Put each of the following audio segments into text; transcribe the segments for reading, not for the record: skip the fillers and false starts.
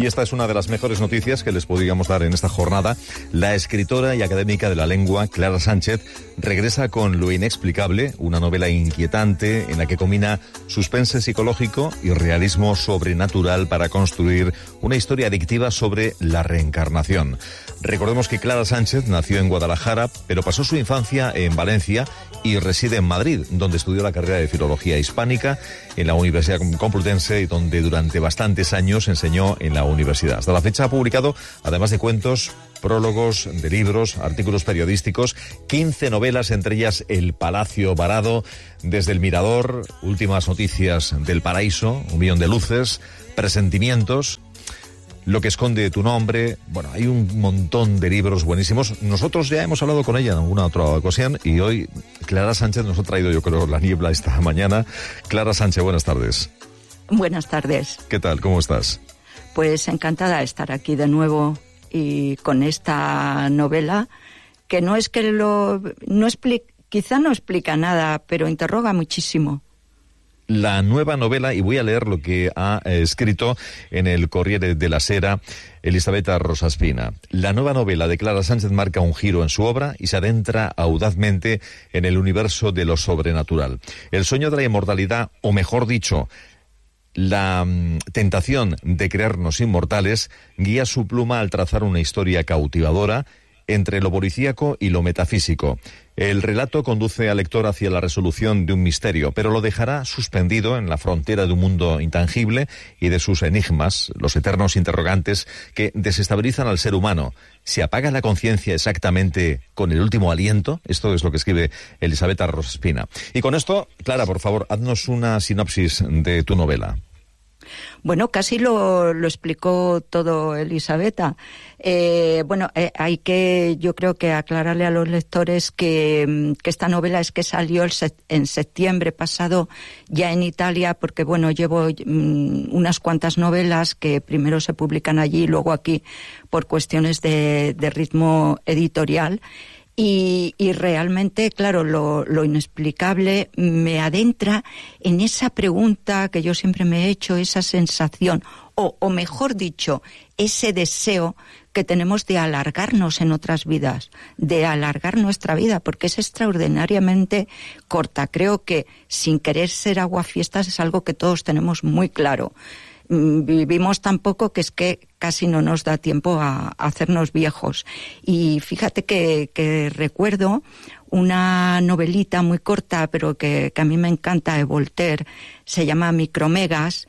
Y esta es una de las mejores noticias que les podríamos dar en esta jornada. La escritora y académica de la lengua, Clara Sánchez, regresa con Lo inexplicable, una novela inquietante en la que combina suspense psicológico y realismo sobrenatural para construir una historia adictiva sobre la reencarnación. Recordemos que Clara Sánchez nació en Guadalajara, pero pasó su infancia en Valencia y reside en Madrid, donde estudió la carrera de Filología Hispánica en la Universidad Complutense y donde durante bastantes años enseñó en la universidad. Hasta la fecha ha publicado, además de cuentos, prólogos de libros, artículos periodísticos, 15 novelas, entre ellas El Palacio Varado, Desde el Mirador, Últimas Noticias del Paraíso, Un millón de luces, Presentimientos, Lo que esconde tu nombre. Bueno, hay un montón de libros buenísimos. Nosotros ya hemos hablado con ella en alguna otra ocasión y hoy Clara Sánchez nos ha traído, yo creo, La niebla esta mañana. Clara Sánchez, buenas tardes. Buenas tardes. ¿Qué tal? ¿Cómo estás? Pues encantada de estar aquí de nuevo y con esta novela que no es que quizá no explica nada, pero interroga muchísimo. La nueva novela, y voy a leer lo que ha escrito en el Corriere della Sera Elisabetta Rosaspina. La nueva novela de Clara Sánchez marca un giro en su obra y se adentra audazmente en el universo de lo sobrenatural. El sueño de la inmortalidad, o mejor dicho, la tentación de creernos inmortales, guía su pluma al trazar una historia cautivadora entre lo policíaco y lo metafísico. El relato conduce al lector hacia la resolución de un misterio, pero lo dejará suspendido en la frontera de un mundo intangible y de sus enigmas, los eternos interrogantes que desestabilizan al ser humano. ¿Se apaga la conciencia exactamente con el último aliento? Esto es lo que escribe Elisabetta Rosaspina. Y con esto, Clara, por favor, haznos una sinopsis de tu novela. Bueno, casi lo explicó todo Elisabetta. Hay que, yo creo que aclararle a los lectores que esta novela es que salió en septiembre pasado ya en Italia, porque llevo unas cuantas novelas que primero se publican allí y luego aquí por cuestiones de ritmo editorial. Y realmente, claro, lo inexplicable me adentra en esa pregunta que yo siempre me he hecho, esa sensación, o mejor dicho, ese deseo que tenemos de alargarnos en otras vidas, de alargar nuestra vida, porque es extraordinariamente corta. Creo que sin querer ser aguafiestas es algo que todos tenemos muy claro. Vivimos tan poco que es que casi no nos da tiempo a hacernos viejos. Y fíjate que recuerdo una novelita muy corta, pero que a mí me encanta, de Voltaire, se llama Micromegas.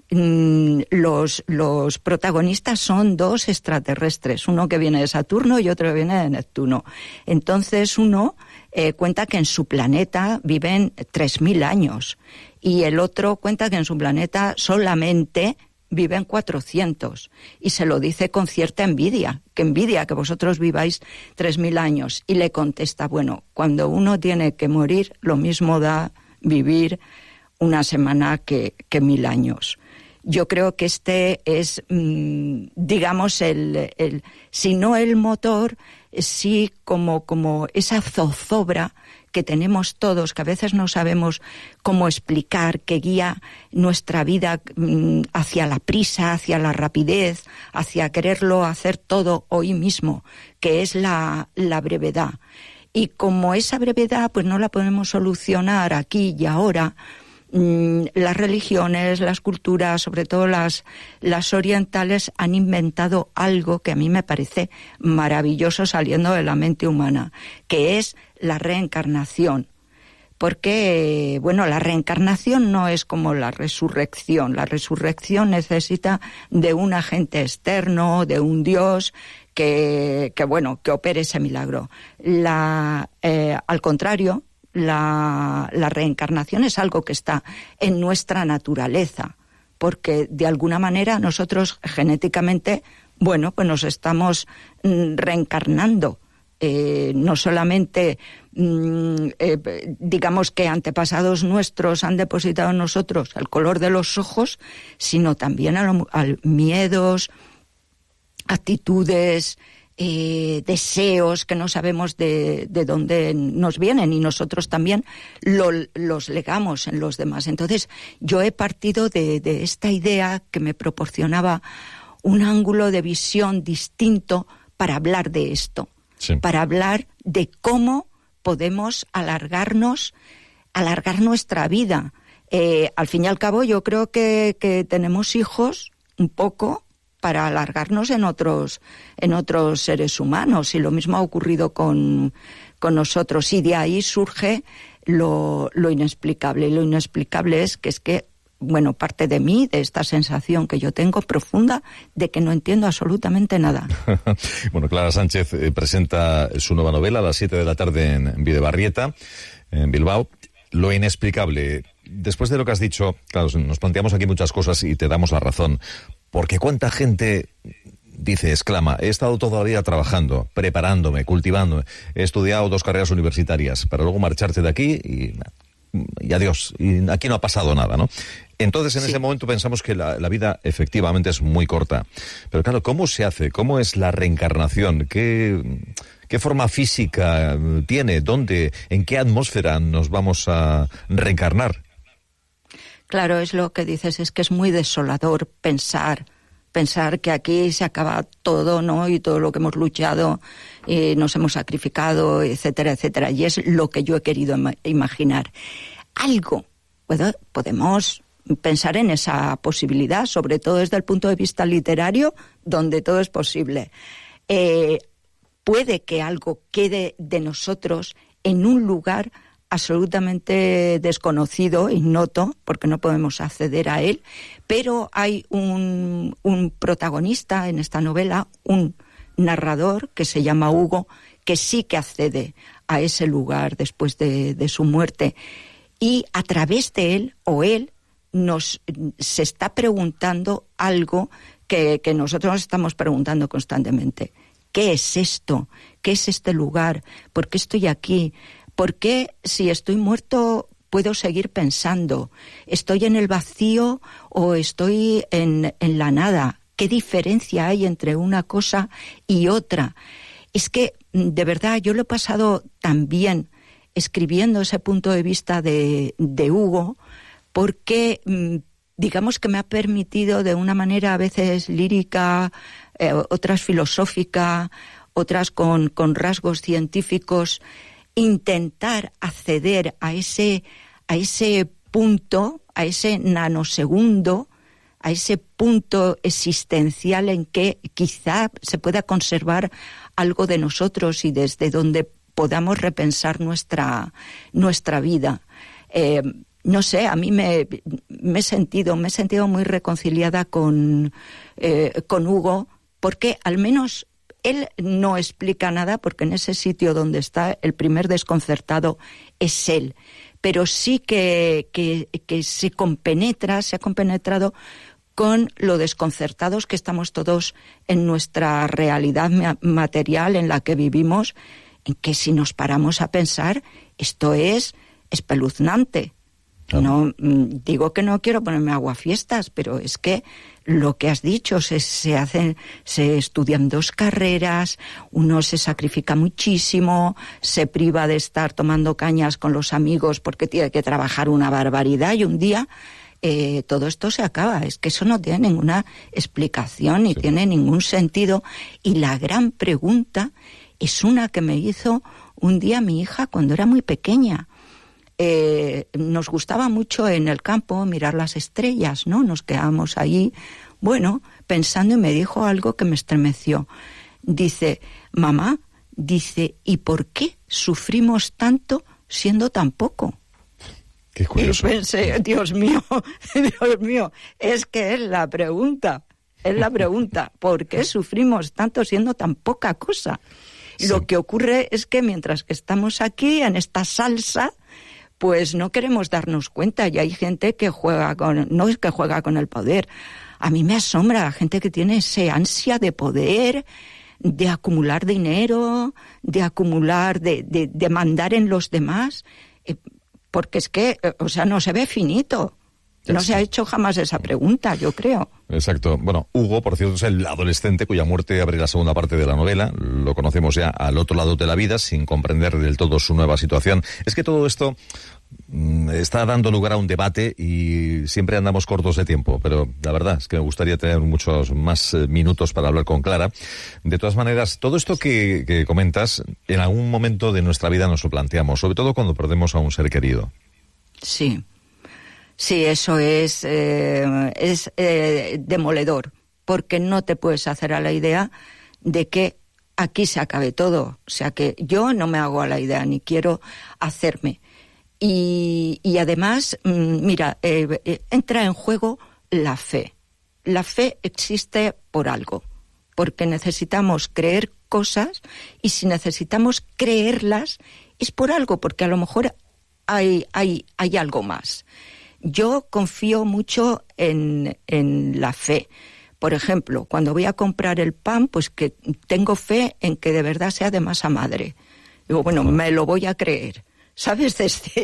Los protagonistas son dos extraterrestres, uno que viene de Saturno y otro que viene de Neptuno. Entonces uno cuenta que en su planeta viven 3.000 años y el otro cuenta que en su planeta solamente viven 400 y se lo dice con cierta envidia que vosotros viváis 3.000 años, y le contesta, cuando uno tiene que morir, lo mismo da vivir una semana que 1.000 años. Yo creo que este es, digamos, si no el motor, sí como esa zozobra que tenemos todos, que a veces no sabemos cómo explicar, que guía nuestra vida hacia la prisa, hacia la rapidez, hacia quererlo hacer todo hoy mismo, que es la brevedad. Y como esa brevedad pues no la podemos solucionar aquí y ahora, las religiones, las culturas, sobre todo las orientales, han inventado algo que a mí me parece maravilloso saliendo de la mente humana, que es la reencarnación. Porque, la reencarnación no es como la resurrección. La resurrección necesita de un agente externo, de un Dios que opere ese milagro. Al contrario, la reencarnación es algo que está en nuestra naturaleza, porque de alguna manera nosotros genéticamente, pues nos estamos reencarnando. No solamente, digamos que antepasados nuestros han depositado en nosotros el color de los ojos, sino también a miedos, actitudes, deseos que no sabemos de dónde nos vienen, y nosotros también los legamos en los demás. Entonces yo he partido de esta idea que me proporcionaba un ángulo de visión distinto para hablar de esto, para hablar de cómo podemos alargar nuestra vida. Al fin y al cabo, yo creo que tenemos hijos un poco para alargarnos en otros seres humanos, y lo mismo ha ocurrido con nosotros, y de ahí surge lo inexplicable. Y lo inexplicable es que parte de mí, de esta sensación que yo tengo profunda, de que no entiendo absolutamente nada. Bueno, Clara Sánchez presenta su nueva novela a las 7 de la tarde en Bidebarrieta, en Bilbao. Lo inexplicable. Después de lo que has dicho, claro, nos planteamos aquí muchas cosas y te damos la razón. Porque cuánta gente exclama, he estado toda la vida trabajando, preparándome, cultivándome, he estudiado 2 carreras universitarias para luego marcharte de aquí y adiós, y aquí no ha pasado nada, ¿no? Entonces, en ese momento pensamos que la vida efectivamente es muy corta. Pero claro, ¿cómo se hace? ¿Cómo es la reencarnación? ¿Qué forma física tiene? ¿Dónde? ¿En qué atmósfera nos vamos a reencarnar? Claro, es lo que dices, es que es muy desolador pensar que aquí se acaba todo, ¿no? Y todo lo que hemos luchado, nos hemos sacrificado, etcétera, etcétera. Y es lo que yo he querido imaginar. Podemos pensar en esa posibilidad, sobre todo desde el punto de vista literario, donde todo es posible. Puede que algo quede de nosotros en un lugar absolutamente desconocido, ignoto, porque no podemos acceder a él, pero hay un protagonista en esta novela, un narrador que se llama Hugo, que sí que accede a ese lugar después de su muerte, y a través de él, o él, se está preguntando algo que nosotros nos estamos preguntando constantemente. ¿Qué es esto? ¿Qué es este lugar? ¿Por qué estoy aquí? ¿Por qué, si estoy muerto, puedo seguir pensando? ¿Estoy en el vacío o estoy en la nada? ¿Qué diferencia hay entre una cosa y otra? Es que, de verdad, yo lo he pasado tan bien escribiendo ese punto de vista de Hugo, porque digamos que me ha permitido de una manera a veces lírica, otras filosófica, otras con rasgos científicos, intentar acceder a ese punto, a ese nanosegundo, a ese punto existencial en que quizá se pueda conservar algo de nosotros y desde donde podamos repensar nuestra vida. No sé, a mí me he sentido muy reconciliada con Hugo, porque al menos él no explica nada, porque en ese sitio donde está el primer desconcertado es él, pero sí que se ha compenetrado con lo desconcertados que estamos todos en nuestra realidad material en la que vivimos, en que si nos paramos a pensar, esto es espeluznante. No digo que no quiero ponerme aguafiestas, pero es que lo que has dicho, se estudian 2 carreras, uno se sacrifica muchísimo, se priva de estar tomando cañas con los amigos porque tiene que trabajar una barbaridad, y un día todo esto se acaba. Es que eso no tiene ninguna explicación ni tiene ningún sentido. Y la gran pregunta es una que me hizo un día mi hija cuando era muy pequeña. Nos gustaba mucho en el campo mirar las estrellas, ¿no? Nos quedábamos ahí, pensando, y me dijo algo que me estremeció. Dice, mamá, ¿y por qué sufrimos tanto siendo tan poco? Qué curioso. Y pensé, Dios mío, es que es la pregunta, ¿por qué sufrimos tanto siendo tan poca cosa? Sí. Lo que ocurre es que mientras que estamos aquí en esta salsa, pues no queremos darnos cuenta, y hay gente que no es que juega con el poder. A mí me asombra la gente que tiene ese ansia de poder, de acumular dinero, de acumular, de mandar en los demás, porque es que, no se ve finito. No se ha hecho jamás esa pregunta, yo creo. Exacto. Bueno, Hugo, por cierto, es el adolescente cuya muerte abre la segunda parte de la novela. Lo conocemos ya al otro lado de la vida, sin comprender del todo su nueva situación. Es que todo esto está dando lugar a un debate y siempre andamos cortos de tiempo, pero la verdad es que me gustaría tener muchos más minutos para hablar con Clara. De todas maneras, todo esto que comentas, en algún momento de nuestra vida nos lo planteamos, sobre todo cuando perdemos a un ser querido. Sí, eso es demoledor, porque no te puedes hacer a la idea de que aquí se acabe todo. O sea que yo no me hago a la idea, ni quiero hacerme. Y además, mira, entra en juego la fe. La fe existe por algo, porque necesitamos creer cosas, y si necesitamos creerlas es por algo, porque a lo mejor hay algo más. Yo confío mucho en la fe. Por ejemplo, cuando voy a comprar el pan, pues que tengo fe en que de verdad sea de masa madre. Digo, bueno, me lo voy a creer. ¿Sabes?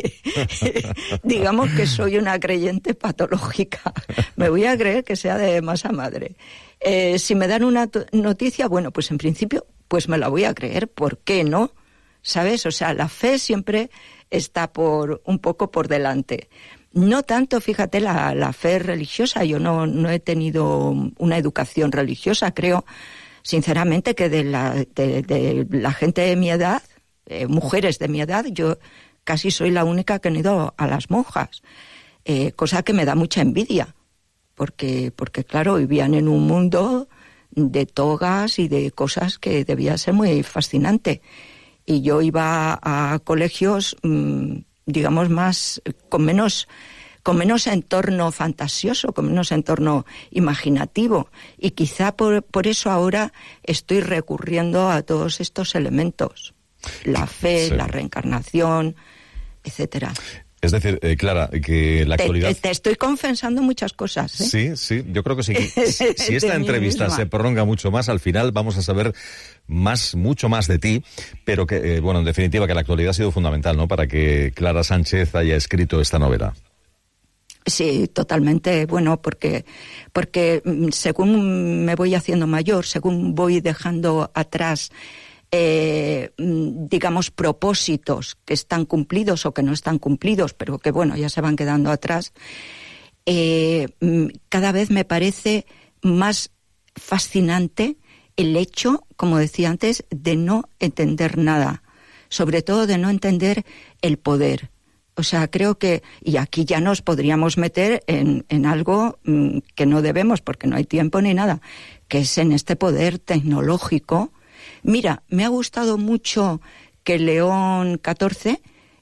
Digamos que soy una creyente patológica. Me voy a creer que sea de masa madre. Si me dan una noticia, bueno, pues en principio, pues me la voy a creer. ¿Por qué no? ¿Sabes? O sea, la fe siempre está un poco por delante. No tanto, fíjate, la fe religiosa. Yo no he tenido una educación religiosa. Creo, sinceramente, que de la gente de mi edad, mujeres de mi edad, yo casi soy la única que he ido a las monjas, cosa que me da mucha envidia, porque claro, vivían en un mundo de togas y de cosas que debía ser muy fascinante. Y yo iba a colegios, digamos, con menos entorno fantasioso, con menos entorno imaginativo. Y quizá por eso ahora estoy recurriendo a todos estos elementos. La fe, sí, la reencarnación, etcétera. Es decir, Clara, que la actualidad... Te estoy confesando muchas cosas, ¿eh? Sí, yo creo que sí. Si esta entrevista se prolonga mucho más, al final vamos a saber mucho más de ti, pero que, bueno, en definitiva, que la actualidad ha sido fundamental, ¿no?, para que Clara Sánchez haya escrito esta novela. Sí, totalmente. Bueno, porque según me voy haciendo mayor, según voy dejando atrás digamos, propósitos que están cumplidos o que no están cumplidos, pero que, bueno, ya se van quedando atrás, cada vez me parece más fascinante el hecho, como decía antes, de no entender nada, sobre todo de no entender el poder. O sea, creo que, y aquí ya nos podríamos meter en algo que no debemos, porque no hay tiempo ni nada, que es en este poder tecnológico. Mira, me ha gustado mucho que León XIV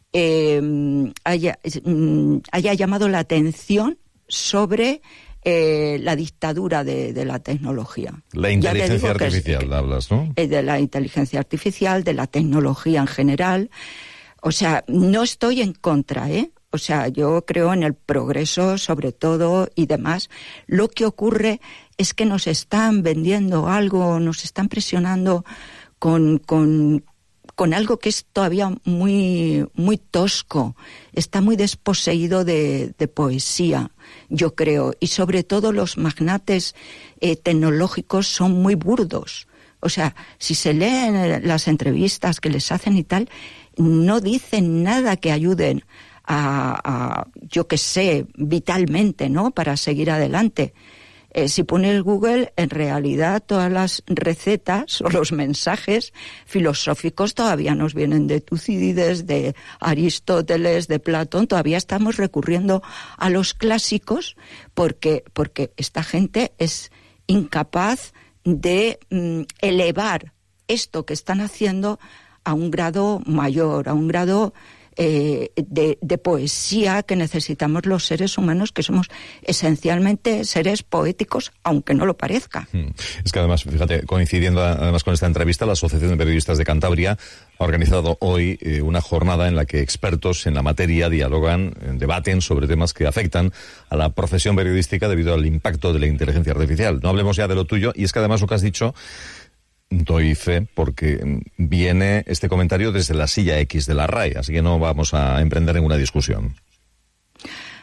haya llamado la atención sobre la dictadura de la tecnología. La inteligencia artificial, hablas, ¿no? De la inteligencia artificial, de la tecnología en general. O sea, no estoy en contra, ¿eh? O sea, yo creo en el progreso, sobre todo, y demás. Lo que ocurre es que nos están vendiendo algo, nos están presionando con algo que es todavía muy, muy tosco. Está muy desposeído de poesía, yo creo. Y sobre todo los magnates tecnológicos son muy burdos. O sea, si se leen las entrevistas que les hacen y tal, no dicen nada que ayuden a yo qué sé, vitalmente, ¿no?, para seguir adelante. Si pones Google, en realidad todas las recetas o los mensajes filosóficos todavía nos vienen de Tucídides, de Aristóteles, de Platón. Todavía estamos recurriendo a los clásicos porque esta gente es incapaz de elevar esto que están haciendo a un grado mayor, a un grado de poesía que necesitamos los seres humanos, que somos esencialmente seres poéticos, aunque no lo parezca. Es que además, fíjate, coincidiendo además con esta entrevista, la Asociación de Periodistas de Cantabria ha organizado hoy una jornada en la que expertos en la materia dialogan, debaten sobre temas que afectan a la profesión periodística debido al impacto de la inteligencia artificial. No hablemos ya de lo tuyo, y es que además lo que has dicho, doy fe, porque viene este comentario desde la silla X de la RAE, así que no vamos a emprender ninguna discusión.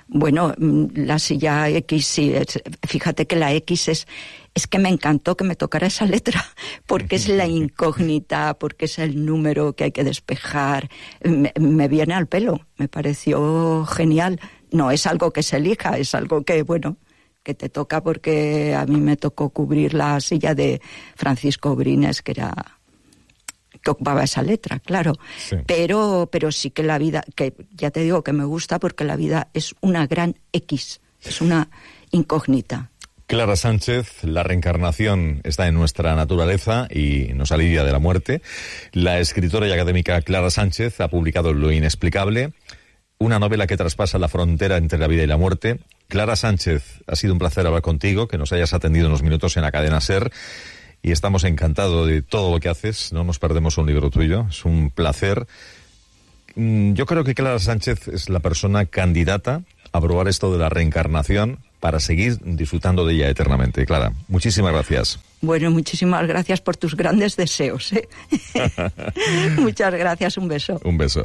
Bueno, la silla X, sí, fíjate que la X es que me encantó que me tocara esa letra, porque es la incógnita, porque es el número que hay que despejar, me viene al pelo, me pareció genial. No es algo que se elija, es algo que, bueno, que te toca, porque a mí me tocó cubrir la silla de Francisco Brines, que ocupaba esa letra, claro. Sí. Pero sí que la vida, que ya te digo que me gusta, porque la vida es una gran X, es una incógnita. Clara Sánchez, la reencarnación está en nuestra naturaleza y nos alivia de la muerte. La escritora y académica Clara Sánchez ha publicado Lo inexplicable, una novela que traspasa la frontera entre la vida y la muerte. Clara Sánchez, ha sido un placer hablar contigo, que nos hayas atendido unos minutos en la cadena SER, y estamos encantados de todo lo que haces. No nos perdemos un libro tuyo, es un placer. Yo creo que Clara Sánchez es la persona candidata a probar esto de la reencarnación para seguir disfrutando de ella eternamente. Clara, muchísimas gracias. Bueno, muchísimas gracias por tus grandes deseos, ¿eh? Muchas gracias, un beso. Un beso.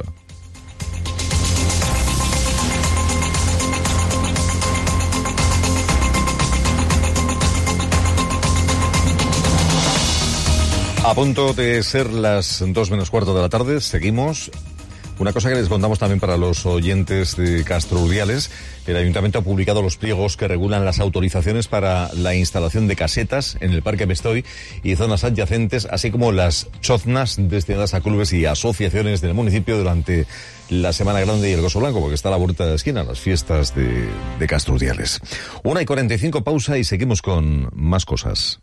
A punto de ser las 2:15 de la tarde, seguimos. Una cosa que les contamos también para los oyentes de Castro Urdiales: el Ayuntamiento ha publicado los pliegos que regulan las autorizaciones para la instalación de casetas en el Parque Bestoy y zonas adyacentes, así como las choznas destinadas a clubes y asociaciones del municipio durante la Semana Grande y el Gozo Blanco, porque está a la vuelta de la esquina, las fiestas de Castro Urdiales. 1:45, pausa y seguimos con más cosas.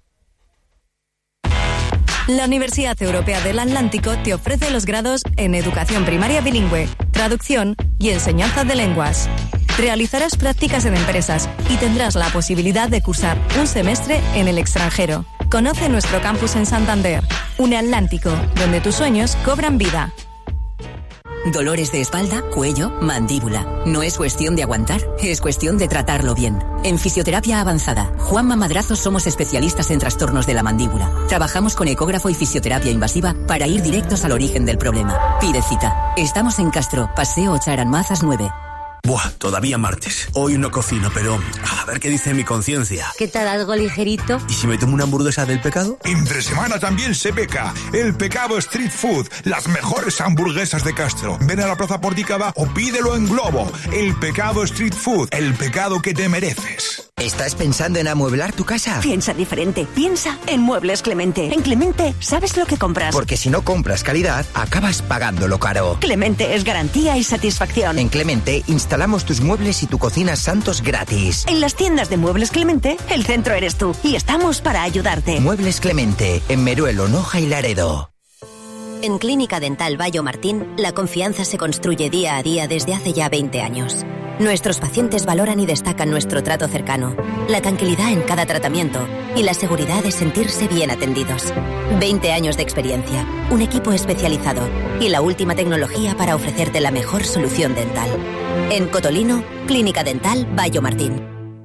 La Universidad Europea del Atlántico te ofrece los grados en Educación Primaria Bilingüe, Traducción y Enseñanza de Lenguas. Realizarás prácticas en empresas y tendrás la posibilidad de cursar un semestre en el extranjero. Conoce nuestro campus en Santander, UniAtlántico, donde tus sueños cobran vida. Dolores de espalda, cuello, mandíbula. No es cuestión de aguantar, es cuestión de tratarlo bien. En Fisioterapia Avanzada, Juanma Madrazo somos especialistas en trastornos de la mandíbula. Trabajamos con ecógrafo y fisioterapia invasiva para ir directos al origen del problema. Pide cita. Estamos en Castro, Paseo Ocharanmazas 9. Buah, todavía martes. Hoy no cocino, pero a ver qué dice mi conciencia. ¿Qué tal, algo ligerito? ¿Y si me tomo una hamburguesa del pecado? Entre semana también se peca. El Pecado Street Food, las mejores hamburguesas de Castro. Ven a la Plaza Porticada o pídelo en Globo. El Pecado Street Food, el pecado que te mereces. ¿Estás pensando en amueblar tu casa? Piensa diferente. Piensa en Muebles Clemente. En Clemente sabes lo que compras. Porque si no compras calidad, acabas pagándolo caro. Clemente es garantía y satisfacción. En Clemente instalamos tus muebles y tu cocina Santos gratis. En las tiendas de Muebles Clemente, el centro eres tú y estamos para ayudarte. Muebles Clemente, en Meruelo, Noja y Laredo. En Clínica Dental Bayo Martín, la confianza se construye día a día desde hace ya 20 años. Nuestros pacientes valoran y destacan nuestro trato cercano, la tranquilidad en cada tratamiento y la seguridad de sentirse bien atendidos. 20 años de experiencia, un equipo especializado y la última tecnología para ofrecerte la mejor solución dental. En Cotolino, Clínica Dental Bayo Martín.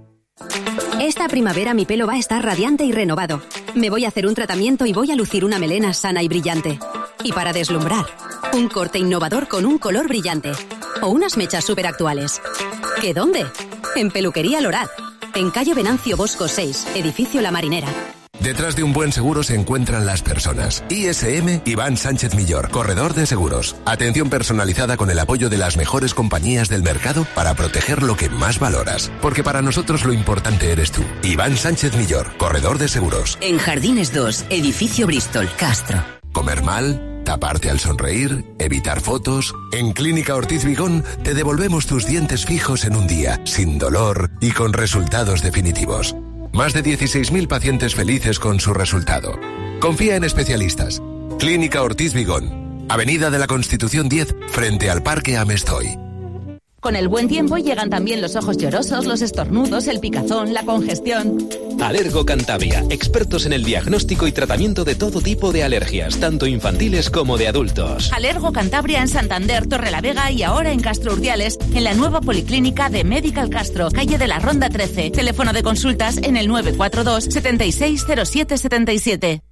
Esta primavera mi pelo va a estar radiante y renovado. Me voy a hacer un tratamiento y voy a lucir una melena sana y brillante. Y para deslumbrar, un corte innovador con un color brillante. O unas mechas súper actuales. ¿Qué dónde? En Peluquería Lorad. En calle Venancio Bosco 6, edificio La Marinera. Detrás de un buen seguro se encuentran las personas. ISM Iván Sánchez Millor, corredor de seguros. Atención personalizada con el apoyo de las mejores compañías del mercado para proteger lo que más valoras. Porque para nosotros lo importante eres tú. Iván Sánchez Millor, corredor de seguros. En Jardines 2, edificio Bristol, Castro. ¿Comer mal? ¿Taparte al sonreír? ¿Evitar fotos? En Clínica Ortiz Vigón te devolvemos tus dientes fijos en un día, sin dolor y con resultados definitivos. Más de 16.000 pacientes felices con su resultado. Confía en especialistas. Clínica Ortiz Vigón, Avenida de la Constitución 10, frente al Parque Amestoy. Con el buen tiempo llegan también los ojos llorosos, los estornudos, el picazón, la congestión. Alergo Cantabria, expertos en el diagnóstico y tratamiento de todo tipo de alergias, tanto infantiles como de adultos. Alergo Cantabria en Santander, Torrelavega y ahora en Castro Urdiales, en la nueva policlínica de Medical Castro, calle de la Ronda 13. Teléfono de consultas en el 942 760777.